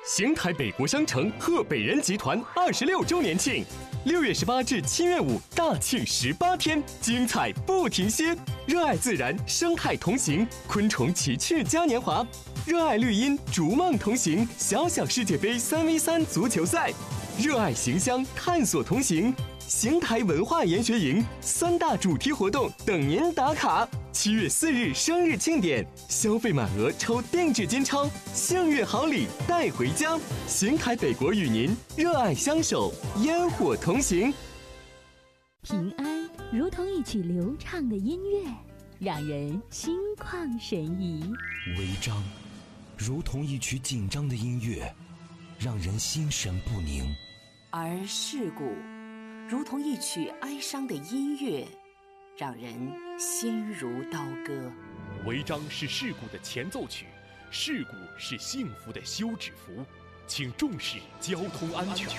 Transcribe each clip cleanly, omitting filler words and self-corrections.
邢台北国商城贺北人集团26周年庆，6月18至7月5大庆18天，精彩不停歇。热爱自然，生态同行，昆虫奇趣嘉年华；热爱绿荫，逐梦同行，小小世界杯3v3足球赛；热爱形象，探索同行。邢台文化研学营3大主题活动等您打卡。7月4日生日庆典，消费满额抽定制金钞，幸运好礼带回家。邢台北国与您热爱相守，烟火同行。 平安如同一曲流畅的音乐，让人心旷神怡； 违章如同一曲紧张的音乐，让人心神不宁； 而事故如同一曲哀伤的音乐，让人心如刀割。 违章是事故的前奏曲，事故是幸福的休止符，请重视交通安全。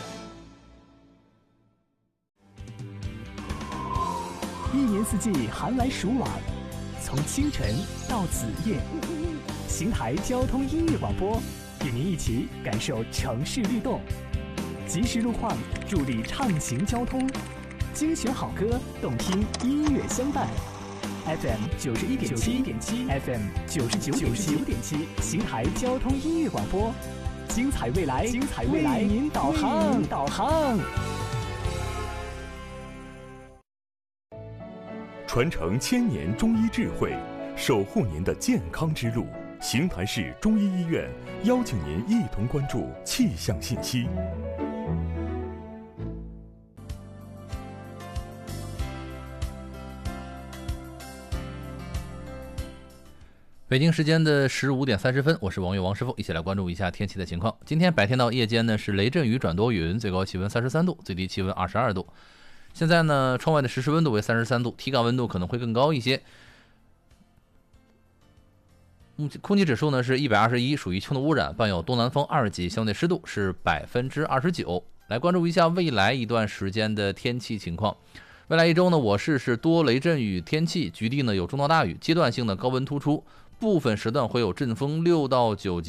一年四季寒来暑往，从清晨到子夜，邢台交通音乐广播与您一起感受城市律动，及时路况，助力畅行交通，精选好歌，动听音乐相伴。FM 91.7 FM 99.7，邢台交通音乐广播，精彩未来，为您导航。 传承1000年中医智慧，守护您的健康之路。邢台市中医医院邀请您一同关注气象信息。 北京时间的15点30分，我是王师傅，一起来关注一下天气的情况。今天白天到夜间呢是雷阵雨转多云，最高气温33度，最低气温22度。现在呢，窗外的实时温度为33度，体感温度可能会更高一些。空气指数呢是121，属于轻度污染，伴有东南风2级，相对湿度是29%。来关注一下未来一段时间的天气情况。未来一周呢，我市是多雷阵雨天气，局地呢有中到大雨，阶段性的高温突出，部分时段会有阵风6到9级。